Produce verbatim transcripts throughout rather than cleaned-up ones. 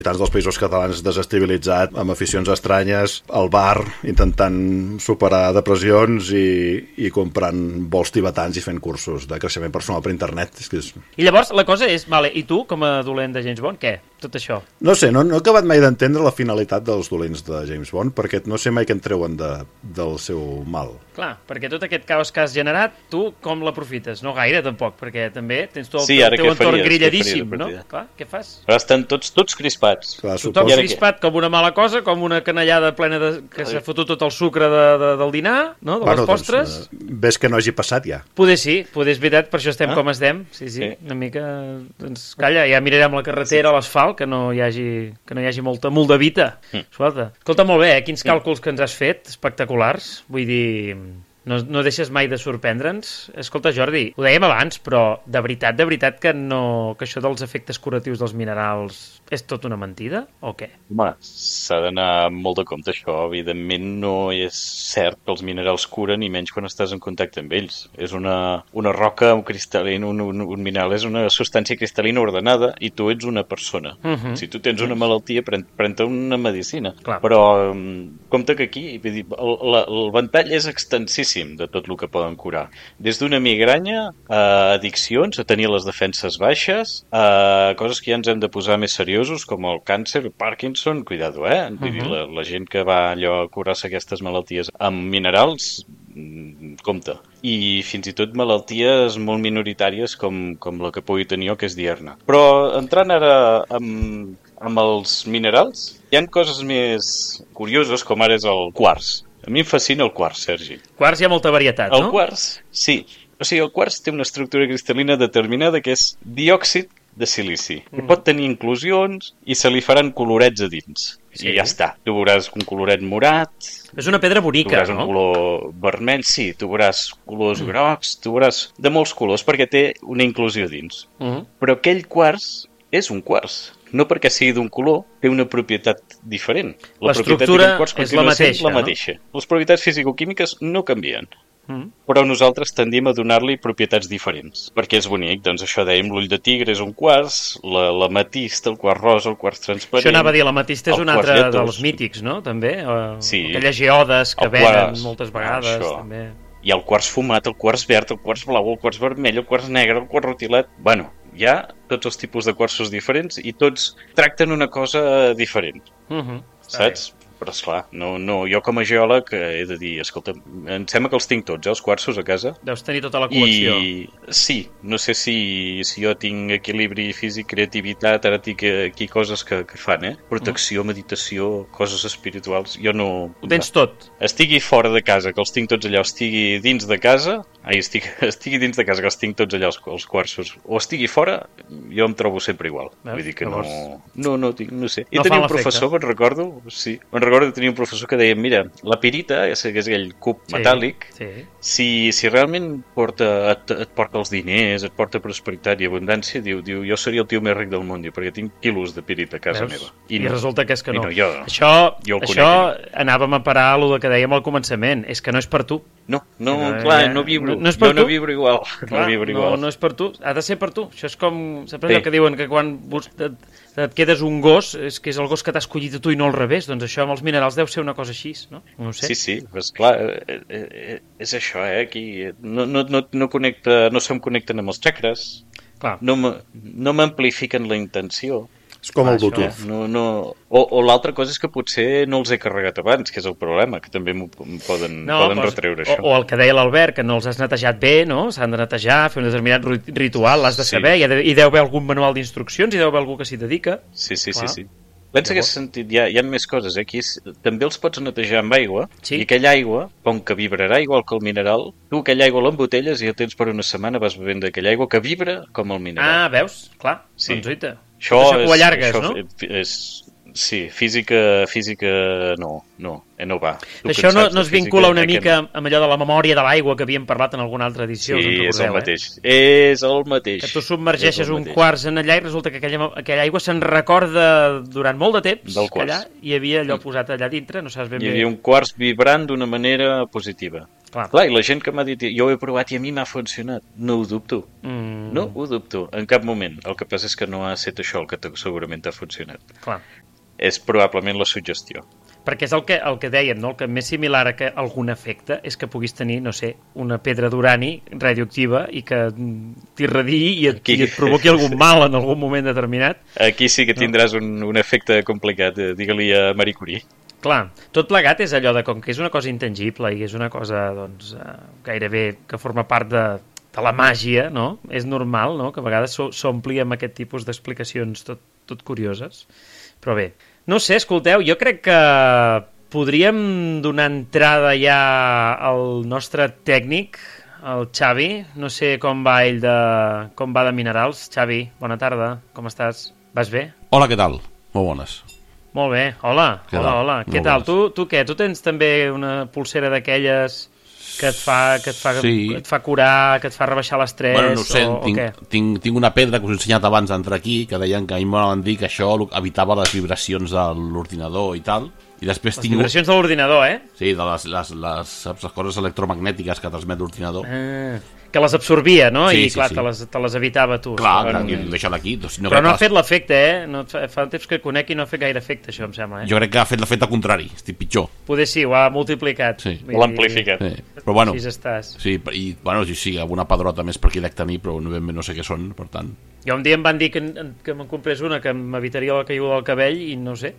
Tants dels països catalans desestabilitzat, amb aficions estranyes, al bar, intentant superar depressions i, i comprant vols tibetans i fent cursos de creixement personal per internet. És que és... I llavors la cosa és, vale, i tu, com a dolent de James Bond, què? Tot això? No sé, no, no he acabat mai d'entendre la finalitat dels dolents de James Bond, perquè no sé mai què en treuen de, del seu mal. Clar, perquè tot aquest caos que has generat, tu com l'aprofites? No gaire, tampoc, perquè també tens tot el sí, teu, teu entorn faries, grilladíssim, no? Clar, què fas? Però estan tots, tots crispats. Clar, tothom crispat com una mala cosa, com una canellada plena de... que s'ha fotut tot el sucre de, de, del dinar, no? De bueno, les postres. Doncs, ves que no hagi passat ja. Poder sí, poder és veritat, per això estem ah? com estem. Sí, sí, sí, una mica... Doncs calla, ja mirarem la carretera, sí. l'asfalt, que no hi hagi, que no hi hagi molta, molt de vita. Mm. Escolta, escolta, molt bé, eh? Quins càlculs que ens has fet, espectaculars. Vull dir... No, no deixes mai de sorprendre'ns. Escolta, Jordi, ho dèiem abans, però de veritat, de veritat que, no, que això dels efectes curatius dels minerals és tot una mentida, o què? Home, s'ha d'anar molt de compte, això. Evidentment no és cert que els minerals curen, i menys quan estàs en contacte amb ells. És una, una roca, un cristal·lin, un, un, un mineral, és una substància cristal·lina ordenada, i tu ets una persona. Uh -huh. Si tu tens una malaltia, pren, pren-te una medicina. Clar. Però um, compte que aquí, vull dir, el, el, el ventall és extensíssim de tot el que poden curar. Des d'una migranya a addiccions, a tenir les defenses baixes, a coses que ja ens hem de posar més seriosos, com el càncer, el Parkinson, cuidado, eh? Uh -huh. la, la gent que va allò a curar-se aquestes malalties amb minerals, compte. I fins i tot malalties molt minoritàries com, com la que pugui tenir jo, que és diarna. Però entrant ara amb, amb els minerals, hi ha coses més curioses, com ara és el quars. A mi em fascina el quars, Sergi. Quars hi ha molta varietat, el no? El quars, sí. O sigui, el quars té una estructura cristal·lina determinada que és diòxid de silici. Mm. Pot tenir inclusions i se li faran colorets a dins. Sí. I ja està. Tu veuràs un coloret morat... És una pedra bonica, tu veuràs no? un color vermell, sí. Tu veuràs colors mm. grocs, tu veuràs de molts colors perquè té una inclusió dins. Mm. Però aquell quars és un quars. No perquè sigui d'un color, té una propietat diferent. La L'estructura és la mateixa, la mateixa. No? Les propietats fisicoquímiques no canvien. Mm. Però nosaltres tendim a donar-li propietats diferents. Perquè és bonic, doncs això dèiem, l'ull de tigre és un quars, la, l'ametista, el quars rosa, el quars transparent... Això anava a dir, l'ametista és un altre lletós. dels mítics, no? També? Sí. Aquelles geodes que venen moltes vegades, això. també. I el quars fumat, el quars verd, el quars blau, el quars vermell, el quars negre, el quars rutilat... Bueno, hi ha tots els tipus de quarsos diferents i tots tracten una cosa diferent. Uh-huh. Saps? Però, esclar, no, no, jo com a geòleg he de dir, escolta, em sembla que els tinc tots, eh, els quarsos a casa. Deus tenir tota la col·lecció. I sí, no sé si, si jo tinc equilibri físic, creativitat, ara tinc aquí coses que, que fan, eh? Protecció, meditació, coses espirituals, jo no... Ho tens tot. Estigui fora de casa, que els tinc tots allà, o estigui dins de casa, ai, estigui, estigui dins de casa, que els tinc tots allà, els, els quarsos, o estigui fora, jo em trobo sempre igual. Veus? Vull dir que no... No, no, tinc, no sé. I no tenia un professor, me'n recordo, sí, me'n recordo de tenir un professor que deia, mira, la pirita, ja sé que és aquell cub sí, metàl·lic, sí. si, si realment porta, et, et porta els diners, et porta prosperitat i abundància, diu, diu, jo seria el tio més ric del món, diu, perquè tinc quilos de pirita a casa Veus? meva. I, I no, resulta que és que no. no jo, això jo això anàvem a parar a lo que dèiem al començament, és que no és per tu. No, no, no clar, ja, no vibro. No, no és per jo tu. no vibro igual. Clar, no vibro igual. No, no és per tu, ha de ser per tu. Això és com, sempre allò que diuen que quan et, et quedes un gos, és que és el gos que t'ha escollit a tu i no al revés, doncs això amb els minerals deu ser una cosa així, no? No ho sé. Sí, sí, pues clar, eh, eh, és això, eh, aquí no, no, no, no, connecta, no se'm connecten amb els xacres, clar. no m'amplifiquen la intenció. És com el Bluetooth. No, no... O, o l'altra cosa és que potser no els he carregat abans, que és el problema, que també m'ho poden, no, poden pues, retreure, això. O, o el que deia l'Albert, que no els has netejat bé, no? S'han de netejar, fer un determinat ritual, l'has de saber, sí. i deu haver algun manual d'instruccions, i deu haver algú que s'hi dedica. Sí, sí, Clar. sí, sí. Pensa que sentit, hi ha, hi ha més coses, eh? Aquí és, també els pots netejar amb aigua, sí. i aquella aigua, com que vibrarà igual que el mineral, tu aquella aigua l'embotelles i el tens per una setmana, vas bevent d'aquella aigua que vibra com el mineral. Ah, veus? Clar, sí. doncs oita. Això, això és, ho allargues, això no? És, és, sí, física, física no, no, eh, no va. Tu això no, no es vincula una mica amb allò de la memòria de l'aigua que havíem parlat en alguna altra edició? Sí, recordeu, és el mateix. Eh? És el mateix. Que tu submergeixes un quars en allà i resulta que aquella, aquella aigua se'n recorda durant molt de temps del que allà hi havia allò posat allà dintre, no saps ben bé. Hi havia un quars vibrant d'una manera positiva. Clar. Clar, i la gent que m'ha dit, jo ho he provat i a mi m'ha funcionat, no ho dubto. Mm. No ho dubto, en cap moment. El que passa és que no ha estat això el que segurament t'ha funcionat. Clar. És probablement la suggestió. Perquè és el que, el que dèiem, no? El que més similar a que algun efecte és que puguis tenir, no sé, una pedra d'urani radioactiva i que t'irradiï i, et, Aquí. i et provoqui algun mal en algun moment determinat. Aquí sí que tindràs un, un efecte complicat, eh, digue-li a Marie Curie. Clar, tot plegat és allò de com que és una cosa intangible i és una cosa, doncs, eh, gairebé que forma part de, de la màgia, no? És normal, no?, que a vegades s'ompli amb aquest tipus d'explicacions tot, tot curioses. Però bé, no sé, escolteu, jo crec que podríem donar entrada ja al nostre tècnic, el Xavi. No sé com va ell de, com va de minerals. Xavi, bona tarda, com estàs? Vas bé? Hola, què tal? Molt bones. Molt bé, hola, Què hola, tal? hola. Molt Què tal? bones. Tu, tu què? Tu tens també una pulsera d'aquelles que et fa, que et fa, Sí. et fa curar, que et fa rebaixar l'estrès, Bueno, no ho sé, o, o tinc, què? tinc, tinc una pedra que us he ensenyat abans d'entrar aquí, que deien que a mi m'ho van dir que això evitava les vibracions de l'ordinador i tal. I després Les tinc... vibracions de l'ordinador, eh? Sí, de les, les, les, saps, les coses electromagnètiques que transmet l'ordinador. Ah, que les absorbia, no? Sí, I sí, clar, sí. Te, les, te les evitava tu. Clar, Bueno, i deixa-la aquí. Doncs, no Però crec no que ha fet l'efecte, eh? No, et fa, fa temps que et conec i no ha fet gaire efecte, això, em sembla, eh? Jo crec que ha fet l'efecte contrari, estic pitjor. Poder sí, ho ha multiplicat. Sí. Vull L'ha dir, amplificat. Sí. Però bueno, Així estàs. sí, i, bueno, sí, sí, alguna pedrota més per aquí dec tenir, però no, ben bé no sé què són, per tant... Jo un dia em van dir que, que me'n comprés una que m'evitaria la caiguda del cabell i no sé,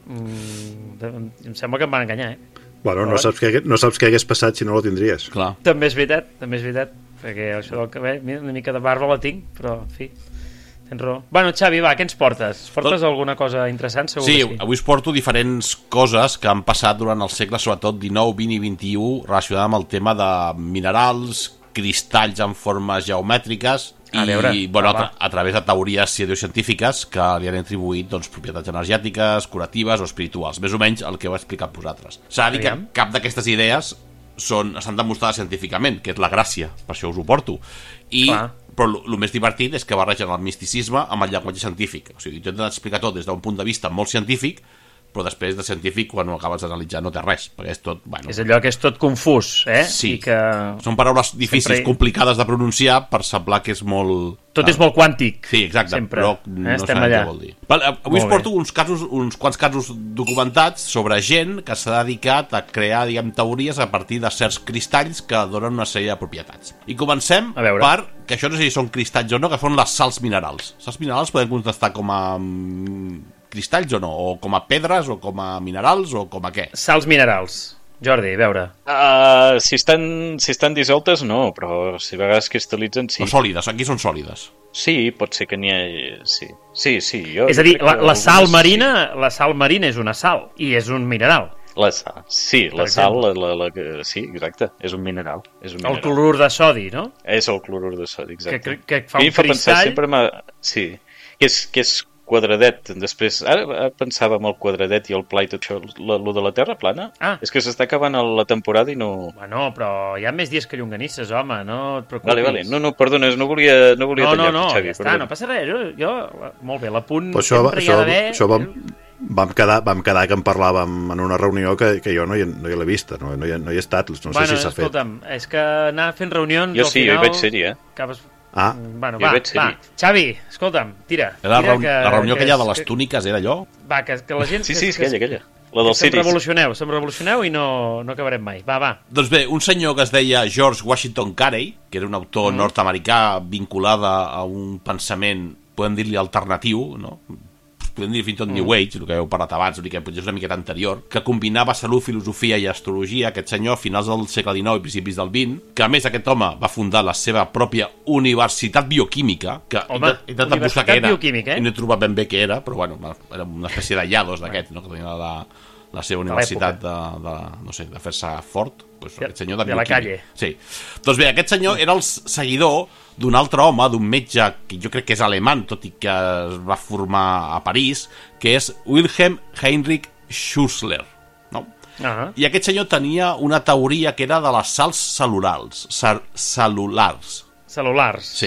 mm, em sembla que em van enganyar, eh? Bueno, no saps, què, no saps què hagués passat si no la tindries. Clar. També és veritat, també és veritat, perquè això del cabell, mira, una mica de barba la tinc, però, en fi, tens raó. Bueno, Xavi, va, què ens portes? Portes Tot... alguna cosa interessant? Segur Sí, que sí. avui us porto diferents coses que han passat durant els segles, sobretot dinou, vint i vint-i-u, relacionades amb el tema de minerals, cristalls en formes geomètriques A i, veure, bueno, va, a, tra a través de teories pseudocientífiques que li han atribuït doncs, propietats energètiques, curatives o espirituals. Més o menys el que heu explicat vosaltres. S'ha de dir que Aviam. cap d'aquestes idees són, estan demostrades científicament, que és la gràcia, per això us ho porto. I, Clar. però el més divertit és que barregen el misticisme amb el llenguatge científic. O sigui, jo he intentat explicar tot des d'un punt de vista molt científic, però després de científic, quan ho acabes d'analitzar, no té res, perquè és tot... Bueno, És allò que és tot confús, eh? Sí. I que són paraules difícils, Sempre- complicades de pronunciar per semblar que és molt... tot és molt quàntic. Sí, exacte, sempre. però Eh, no estem sabem allà. què vol dir. Val, avui us Molt porto uns, casos, uns quants casos documentats sobre gent que s'ha dedicat a crear, diguem, teories a partir de certs cristalls que donen una sèrie de propietats. I comencem A veure. per, que això no sé si són cristalls o no, que són les sals minerals. Sals minerals podem contestar com a mm, cristalls o no, o com a pedres, o com a minerals, o com a què. Sals minerals. Jordi, a veure. Uh, si, estan, si estan dissoltes, no, però si a vegades cristal·litzen, sí. O sòlides, aquí són sòlides. Sí, pot ser que n'hi hagi... Sí, sí, sí. Jo, És a jo dir, crec la, que la sal algunes marina, la sal marina és una sal i és un mineral. Sí. La sal, sí, la Per sal, la, exemple. la, la, sí, exacte, és un mineral. És un El mineral. clorur de sodi, no? És el clorur de sodi, Que, exacte. que, que fa I un em fa pensar cristall. sempre... m'ha- Sí, que és, que és quadradet. Després, ara pensava en el quadradet i el pla i tot això, lo, lo de la Terra plana. Ah. És que s'està acabant la temporada i no... Bueno, però hi ha més dies que llonganisses, home, no et preocupis. Vale, vale. No, no, perdones, no volia, no volia no, no, tallar-te, no, Xavi. ja està, perdona. no passa res. Jo, jo, molt bé, l'apunt Però això, sempre hi això, ha d'haver... això vam, vam, quedar, vam quedar que en parlàvem en una reunió que, que jo no hi, no hi l'he vista, no, no, hi, no hi he estat, no bueno, sé si s'ha fet. escolta'm, és que anar fent reunions Jo al sí, jo final... hi vaig ser-hi, eh? Acabes... Ah, Bueno, Jo va, vaig ser-hi. va. Xavi, escolta'm, tira. Era la, tira reuni la reunió aquella de és- les túniques, era allò? Va, que, que la gent... Sí, que- sí, és que- aquella, aquella. La dels Se'm ciris. revolucioneu, se'm revolucioneu i no, no acabarem mai. Va, va. Doncs bé, un senyor que es deia George Washington Carey, que era un autor mm. nord-americà vinculada a un pensament, podem dir-li alternatiu, no? Podem dir fins i tot New Age, el que heu parlat abans, una mica, potser és una miqueta anterior, que combinava salut, filosofia i astrologia, aquest senyor, a finals del segle dinou i principis del vint, que a més aquest home va fundar la seva pròpia universitat bioquímica, que Home, he intentat buscar què universitat era, bioquímica, eh? i no he trobat ben bé què era, però bueno, era una espècie de llados d'aquest, no? Que tenia la, la seva universitat de, de, no sé, de fer-se fort, pues, De- aquest senyor de, de la bioquímica. calle. Sí. Doncs bé, aquest senyor era el seguidor d'un altre home, d'un metge que jo crec que és alemany, tot i que es va formar a París, que és Wilhelm Heinrich Schussler, no? Ah, I aquest senyor tenia una teoria que era de les sals cel·lulars, cel·lulars. cel·lulars. Sí.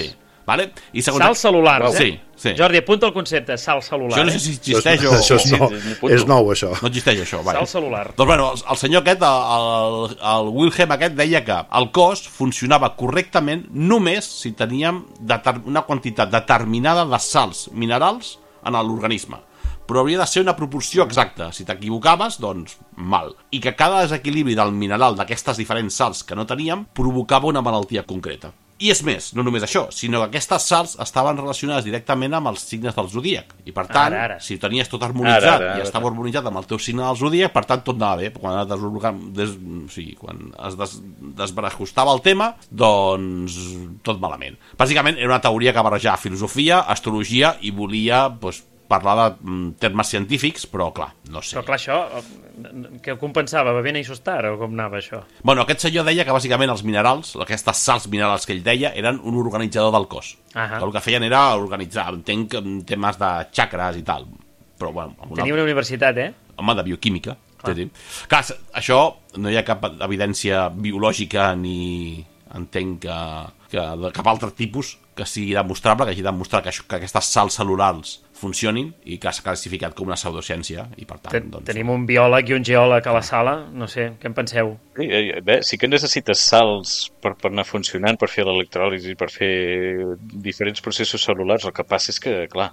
Vale? I segons... Salts cel·lulars, Wow. eh? Sí, sí. Jordi, apunta el concepte, salt cel·lular. Això no sé eh? si existeix Això, o... això és, nou, Sí, sí, és nou, això. No existeix això, vale. Salt cel·lular. Doncs bueno, el, el senyor aquest, el, el, el Wilhelm aquest, deia que el cos funcionava correctament només si teníem deter, una quantitat determinada de sals minerals en l'organisme. Però hauria de ser una proporció exacta. Si t'equivocaves, doncs mal. I que cada desequilibri del mineral d'aquestes diferents sals que no teníem provocava una malaltia concreta. I és més, no només això, sinó que aquestes sals estaven relacionades directament amb els signes del zodíac. I per tant, Ara, ara. si tenies tot harmonitzat Ara, ara, ara. i estava harmonitzat amb el teu signe del zodíac, per tant tot anava bé. Quan, es desorgan... des... o sigui, quan es des... desbarajustava el tema, doncs tot malament. Bàsicament era una teoria que barrejava filosofia, astrologia i volia doncs, parlar de mm, termes científics, però clar, no sé. Però clar, això, eh, què ho compensava? Va ben a Isustar o com anava això? Bueno, aquest senyor deia que bàsicament els minerals, aquestes sals minerals que ell deia, eren un organitzador del cos. Ahà. Que el que feien era organitzar, entenc, en temes de xacres i tal. Però bueno, amb una... Tenia una universitat, eh? home, de bioquímica. Sí, sí. Clar, això no hi ha cap evidència biològica ni entenc que, que de cap altre tipus que sigui demostrable, que hagi demostrat que, això, que aquestes sals cel·lulars funcionin i que s'ha classificat com una pseudociència i per tant... Ten doncs... Tenim un biòleg i un geòleg a la sala, no sé, què en penseu? Sí, eh, bé, sí que necessites sals per, per anar funcionant, per fer l'electròlisi, per fer diferents processos cel·lulars. El que passa és que, clar,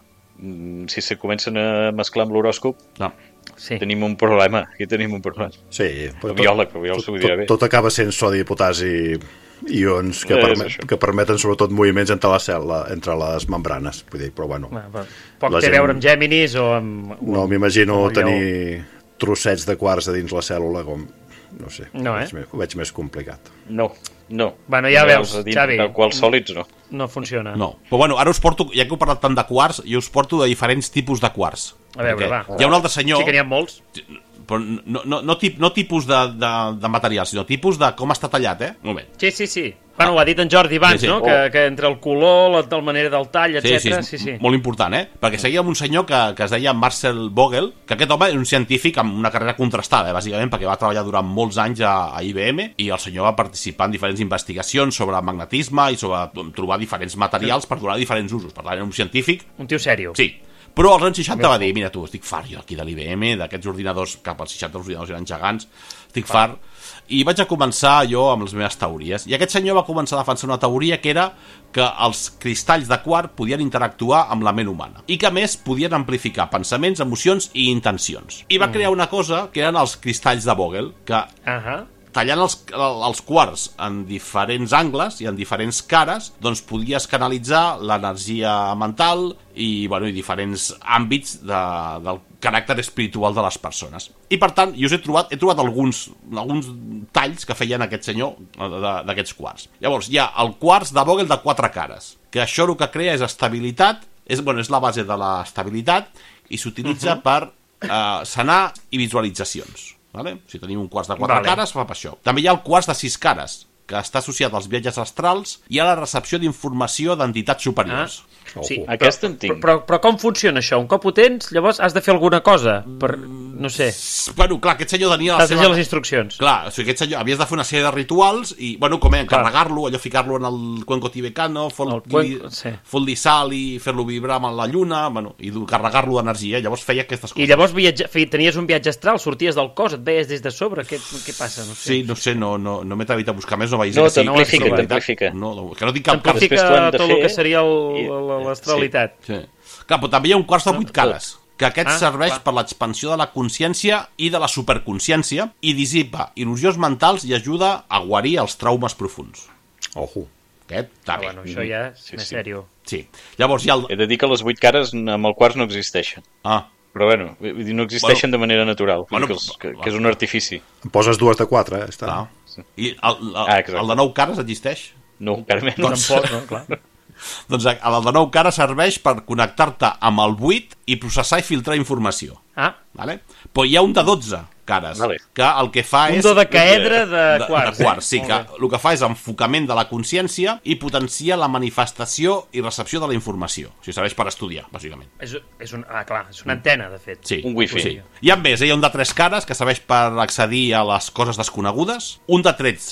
si se comencen a mesclar amb l'horòscop, No. Sí. tenim un problema. Aquí tenim un problema. Sí, El biòleg, el biòleg s'ho dirà bé. tot, tot acaba sent sodi, potasi, ions que, És permet, això. que permeten sobretot moviments entre la cel·la, entre les membranes, vull dir, però bueno, Va, va. Poc La té a gent- veure amb Géminis o amb... o no amb- m'imagino o amb lleó. tenir trossets de quarts a dins la cèl·lula com, no sé, No, ho, eh? veig, més- ho veig més complicat. No, no. Bueno, ja No veus, a dir, Xavi. Tal qual sòlids, no. No funciona. No. Però bueno, ara us porto, ja que heu parlat tant de quarts, jo us porto de diferents tipus de quarts. A veure, Perquè va. Hi ha un altre senyor... Sí que n'hi ha molts. Però no, no, no, tip, no tipus de, de, de material, sinó tipus de com està tallat, eh? Un moment. Sí, sí, sí. Bueno, ho ha dit en Jordi abans, Sí, sí. no? Que, que entre el color, la, la manera del tall, Sí, sí, etcètera. és Sí, sí. molt important, eh? Perquè seguia amb un senyor que, que es deia Marcel Vogel, que aquest home era un científic amb una carrera contrastada, eh? Bàsicament perquè va treballar durant molts anys a, a I B M i el senyor va participar en diferents investigacions sobre magnetisme i sobre trobar diferents materials per donar diferents usos. Per tant, era un científic. Un tio sèrio. Sí. Però als anys seixanta va dir, mira tu, estic fart jo aquí de l'I B M, d'aquests ordinadors, cap als seixanta els ordinadors eren gegants, estic fart. I vaig a començar jo amb les meves teories. I aquest senyor va començar a defensar una teoria que era que els cristalls de quart podien interactuar amb la ment humana i que a més podien amplificar pensaments, emocions i intencions. I va crear una cosa que eren els cristalls de Vogel, que Ahà. tallant els, els quarts en diferents angles i en diferents cares, doncs podies canalitzar l'energia mental i, bueno, i diferents àmbits de, del caràcter espiritual de les persones. I per tant, jo us he trobat, he trobat alguns, alguns talls que feien aquest senyor d'aquests quarts. Llavors, hi ha el quarts de Vogel de quatre cares, que això el que crea és estabilitat, és, bueno, és la base de l'estabilitat i s'utilitza uh -huh. per eh, sanar i visualitzacions. Vale? Si tenim un quarts de quatre Vale. cares, fa per això. També hi ha el quarts de sis cares, que està associat als viatges astrals i a la recepció d'informació d'entitats superiors. Sí, Ojo. Aquest en però, tinc. però, però com funciona això? Un cop ho tens, llavors has de fer alguna cosa per, no sé, Bueno, clar, aquest senyor tenia la has de seva... llegir les instruccions. Clar, o sigui, aquest senyor havies de fer una sèrie de rituals i, bueno, com encarregar-lo, allò ficar-lo en el cuenco tibetano, El fot-li cuenco, sí. fot-li sal i fer-lo vibrar amb la lluna, bueno, i carregar-lo d'energia, llavors feia aquestes coses. I llavors viatge, fi- tenies un viatge astral, sorties del cos, et veies des de sobre, què, què passa? No sé. Sí, no sé, no, no, no m'he atrevit a buscar més, no vaig No, dir que sí. t'amplifica, que sí, t'amplifica. No, no, que no tinc cap cap... Després T'amplifica t'ho han de tot el que fer seria i- el- la- l'astralitat. Sí. Clar, però també hi ha un quarts de vuit cares, que aquest Ah, serveix clar. per l'expansió de la consciència i de la superconsciència i dissipa il·lusions mentals i ajuda a guarir els traumes profuns. Ojo. Aquest està Ah, bé. bueno, això ja és Sí, més sí. sèrio. Sí. Llavors hi ha el... He de dir que les vuit cares amb el quarts no existeixen. Ah, Però bueno, vull dir, no existeixen Bueno. de manera natural. Vull Bueno, dir que, els, que, que és un artifici. Em poses dues de quatre, eh? Està. clar. I el, el, Ah, exacte. el de nou cares existeix? No, encara menys. Doncs- Tampoc, no? Clar. Doncs el de nou cares serveix per connectar-te amb el buit i processar i filtrar informació. Ah, Vale? Però hi ha un de dotze cares, Vale. que el que fa un és... dodecaedre de de, quarts. de quarts, eh? sí, que Molt bé. el que fa és enfocament de la consciència i potencia la manifestació i recepció de la informació. O sigui, serveix per estudiar, bàsicament. És, és un, ah, clar, és una antena, de fet. Sí, Un wifi. Sí. Hi ha més, eh? Hi ha un de tres cares que serveix per accedir a les coses desconegudes, un de tretze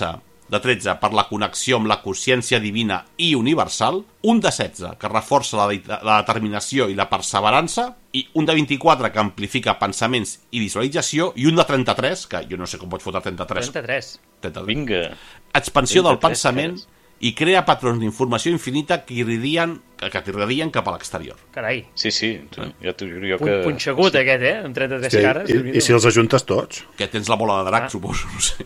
de tretze per la connexió amb la consciència divina i universal, un de setze que reforça la, de la determinació i la perseverança, i un de vint-i-quatre que amplifica pensaments i visualització, i un de trenta-tres, que jo no sé com pots fotre trenta-tres. trenta-tres. trenta-tres. Vinga. Expansió del trenta-tres pensament cares. i crea patrons d'informació infinita que irradien, que t'irradien cap a l'exterior. Carai. Sí, sí. Jo t'ho juro Punt, que... punxegut sí. aquest, eh? Amb trenta-tres Sí, cares. i, I si els ajuntes tots? Que tens la bola de drac, Ah. suposo, no sé.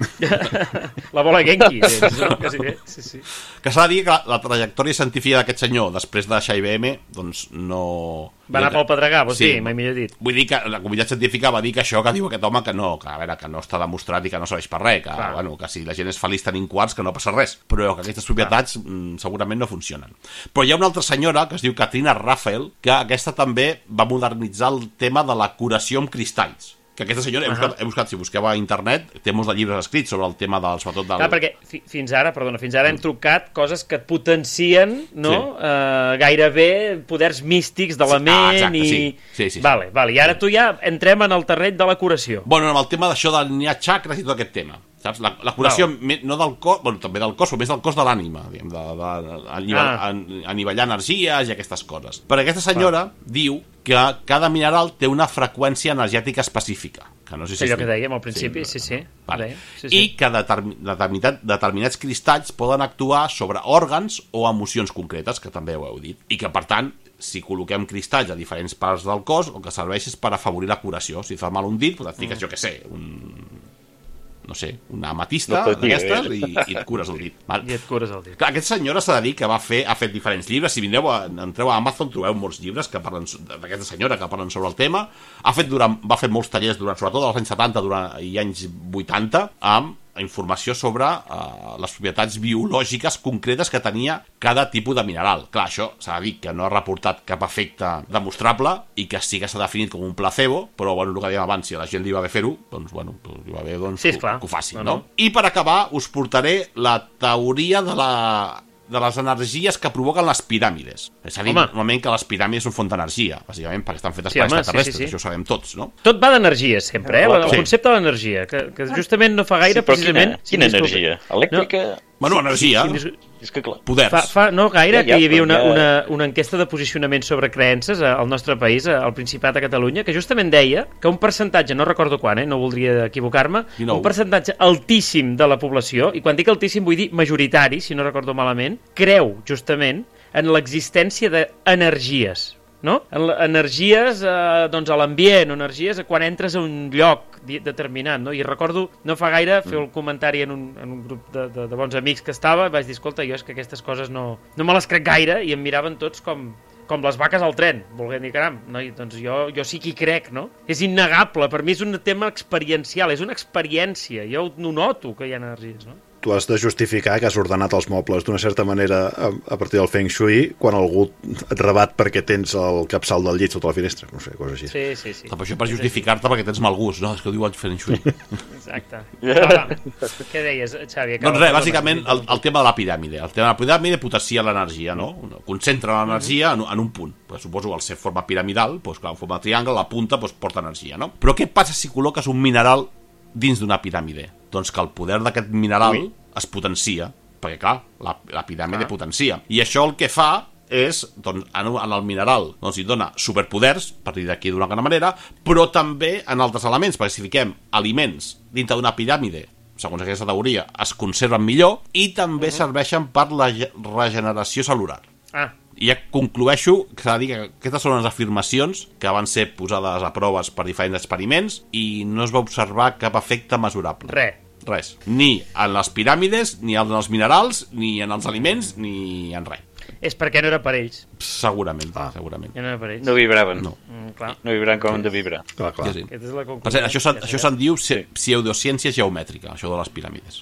La bola Genki, tens, no? Quasi bé. Sí, sí. Que s'ha de dir que la, la trajectòria científica d'aquest senyor, després de deixar I B M, doncs no... Va anar pel pedregar, vols Sí. dir? Mai millor dit. Vull dir que la comunitat científica va dir que això que diu aquest home que no, que a veure, que no està demostrat i que no serveix per res, que, Clar. bueno, que si la gent és feliç tenint quarts que no passa res, però que aquestes propietats mm, segurament no funcionen. Però hi ha una altra senyora que es diu Katrina Raphael, que aquesta també va modernitzar el tema de la curació amb cristalls. Que aquesta senyora, he buscat, he buscat, si busqueu a internet, té molts de llibres escrits sobre el tema del, sobretot del... Clar, perquè fi, fins ara, perdona, fins ara hem trucat coses que et potencien, no? Sí. Eh, gairebé poders místics de la Sí, ment ah, exacte, i... sí. Sí, sí, sí. Vale, vale. I ara tu ja entrem en el terreny de la curació. Bueno, amb el tema d'això del n'hi ha xacres i tot aquest tema. Saps? La, la curació me, no del cos, bueno, també del cos, però més del cos de l'ànima, diguem, de, de, de, de anivellar, Ah. an, anivellar energies i aquestes coses. Perquè aquesta senyora diu que cada mineral té una freqüència energètica específica. Que no sé si Allò és- que dèiem al principi, sí, sí. Vale. Deia, sí, sí. I que determin, determinat, determinats cristalls poden actuar sobre òrgans o emocions concretes, que també ho heu dit. I que, per tant, si col·loquem cristalls a diferents parts del cos, el que serveix és per afavorir la curació. Si et fa mal un dit, doncs et fiques, mm. jo què sé, un... no sé, una amatista No patia, d'aquestes eh? i, i et cures el dit. Val? I et cures el dit. Clar, aquesta senyora s'ha de dir que va fer, ha fet diferents llibres. Si vineu a, entreu a Amazon trobeu molts llibres que parlen so- d'aquesta senyora que parlen sobre el tema. Ha fet durant, va fer molts tallers durant, sobretot als anys setanta durant, i anys vuitanta amb informació sobre uh, les propietats biològiques concretes que tenia cada tipus de mineral. Clar, això s'ha de dir que no ha reportat cap efecte demostrable i que sí que s'ha definit com un placebo, però bueno, el que dèiem abans, si a la gent li va bé fer-ho, doncs bueno, doncs, li va bé doncs, Sí, que, esclar. que ho facin, No, no, no. I per acabar us portaré la teoria de la de les energies que provoquen les piràmides. És a dir, Home. normalment que les piràmides són font d'energia, bàsicament perquè estan fetes Sí, per home, sí, extraterrestres, sí, sí. això ho sabem tots, no? Tot va d'energia, sempre, eh? El Sí. concepte de l'energia, que, que justament no fa gaire, Sí, però precisament... quina, quina disculpa. energia? Elèctrica? Bueno, energia, Sí, sí, És que clar... poders. Fa, fa no gaire Ja, ja, que hi havia però una, ja- una, una enquesta de posicionament sobre creences al nostre país, al Principat de Catalunya, que justament deia que un percentatge, no recordo quan, eh, no voldria equivocar-me, dinou. un percentatge altíssim de la població, i quan dic altíssim vull dir majoritari, si no recordo malament, creu justament en l'existència d'energies, no? En la- energies eh, doncs a l'ambient, o energies a quan entres a un lloc di- determinat, no? I recordo, no fa gaire, fer el comentari en un, en un grup de, de, de bons amics que estava, vaig dir, escolta, jo és que aquestes coses no, no me les crec gaire, i em miraven tots com, com les vaques al tren, volguem dir, caram, no? I doncs jo, jo sí que hi crec, no? És innegable, per mi és un tema experiencial, és una experiència, jo ho noto que hi ha energies, no? Tu has de justificar que has ordenat els mobles d'una certa manera a, a partir del Feng Shui quan algú et rebat perquè tens el capçal del llit sota la finestra, no sé, coses així. Sí, sí, sí. Però això per justificar-te perquè tens mal gust, no? És que ho diu el Feng Shui. Exacte. Va, va. Què deies, Xavi? Acaba, Doncs res, perdona. bàsicament, el, el tema de la piràmide. El tema de la piràmide potencia l'energia, no? Concentra l'energia en, en un punt. Però suposo que al ser forma piramidal, doncs, clar, en forma de triangle, la punta doncs, porta energia, no? Però què passa si col·loques un mineral dins d'una piràmide? Doncs que el poder d'aquest mineral Ui. es potencia, perquè clar, la, la piràmide Ah. potencia. I això el que fa és, doncs, en, en el mineral doncs, hi dona superpoders, per dir d'aquí d'una altra manera, però també en altres elements, perquè si fiquem aliments dintre d'una piràmide, segons aquesta teoria, es conserven millor i també uh-huh. serveixen per la ge- regeneració celular. Ah, I ja conclueixo que s'ha de dir que aquestes són les afirmacions que van ser posades a proves per diferents experiments i no es va observar cap efecte mesurable. res. Res. Ni en les piràmides, ni en els minerals, ni en els aliments, ni en res. És perquè no era per ells. Segurament, ah. segurament. Ja no era per ells. No vibraven. No. Mm, clar. No vibraven com han de vibrar. Clar, clar. Sí, sí. Aquesta és la conclusió. Per cert, això se'n això se'n diu pse- pseudociència geomètrica, això de les piràmides.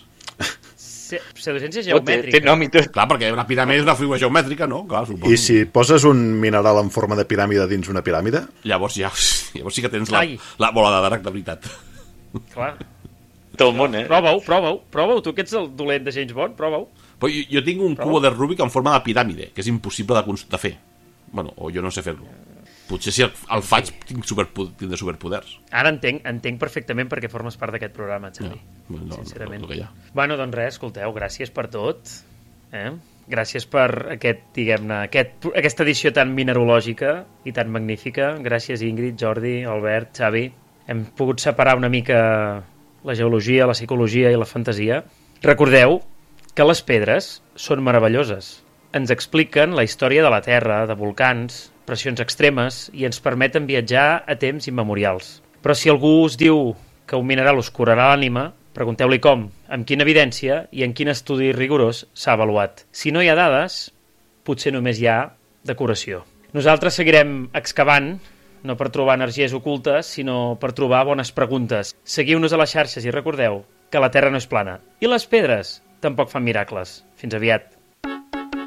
Se- Pseudociència Oh, té, geomètrica. té nom i tot. Clar, perquè una piràmide és una figura geomètrica, no? Clar, suposo. I si poses un mineral en forma de piràmide dins una piràmide, Llavors ja llavors sí que tens la, Ai. la bola de drac de veritat. Clar. Tot el món, eh? Prova-ho, prova-ho, prova-ho. Tu que ets el dolent de James Bond, prova-ho. Però jo, jo tinc un cubo de Rubik en forma de piràmide, que és impossible de, cons- de fer. Bueno, o jo no sé fer-lo. Potser si el, el faig tinc superpo- tindré superpoders. Ara entenc, entenc perfectament perquè formes part d'aquest programa, Xavi. Ja, no, sincerament. el que hi ha. Bueno, doncs res, escolteu, gràcies per tot. Eh? Gràcies per aquest, diguem-ne, aquest, aquesta edició tan mineralògica i tan magnífica. Gràcies, Ingrid, Jordi, Albert, Xavi. Hem pogut separar una mica la geologia, la psicologia i la fantasia. Recordeu que les pedres són meravelloses. Ens expliquen la història de la Terra, de volcans, pressions extremes i ens permeten viatjar a temps immemorials. Però si algú us diu que un mineral us curarà l'ànima, pregunteu-li com, amb quina evidència i en quin estudi rigorós s'ha avaluat. Si no hi ha dades, potser només hi ha decoració. Nosaltres seguirem excavant, no per trobar energies ocultes, sinó per trobar bones preguntes. Seguiu-nos a les xarxes i recordeu que la Terra no és plana. I les pedres tampoc fan miracles. Fins aviat.